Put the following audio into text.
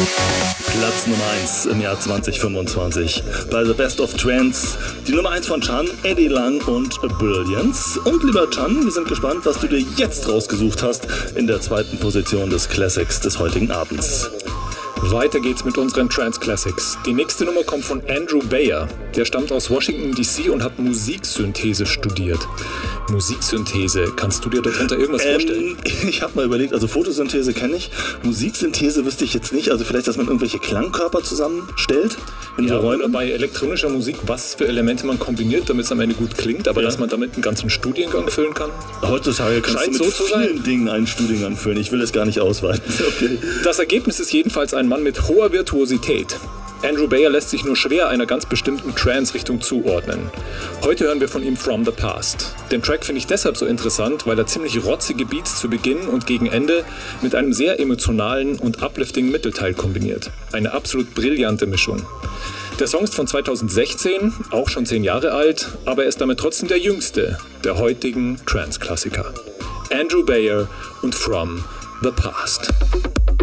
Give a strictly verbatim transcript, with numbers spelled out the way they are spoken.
Platz Nummer eins im Jahr zwanzig fünfundzwanzig. Bei The Best of Trance die Nummer eins von Chan, Eddie Lang und Brilliance. Und lieber Chan, wir sind gespannt, was du dir jetzt rausgesucht hast in der zweiten Position des Classics des heutigen Abends. Weiter geht's mit unseren Trance Classics. Die nächste Nummer kommt von Andrew Bayer. Der stammt aus Washington D C und hat Musiksynthese studiert. Musiksynthese, kannst du dir darunter irgendwas ähm, vorstellen? Ich habe mal überlegt, also Photosynthese kenne ich, Musiksynthese wüsste ich jetzt nicht, also vielleicht, dass man irgendwelche Klangkörper zusammenstellt in ja, so Räumen. Bei elektronischer Musik, was für Elemente man kombiniert, damit es am Ende gut klingt, aber ja. dass man damit einen ganzen Studiengang füllen kann. Heutzutage kannst Scheint du mit so zu vielen sein. Dingen einen Studiengang füllen, ich will es gar nicht ausweiten. Okay. Das Ergebnis ist jedenfalls ein Mann mit hoher Virtuosität. Andrew Bayer lässt sich nur schwer einer ganz bestimmten Trance-Richtung zuordnen. Heute hören wir von ihm From the Past. Den Track finde ich deshalb so interessant, weil er ziemlich rotzige Beats zu Beginn und gegen Ende mit einem sehr emotionalen und uplifting Mittelteil kombiniert. Eine absolut brillante Mischung. Der Song ist von zweitausendsechzehn, auch schon zehn Jahre alt, aber er ist damit trotzdem der jüngste der heutigen Trance-Klassiker. Andrew Bayer und From the Past.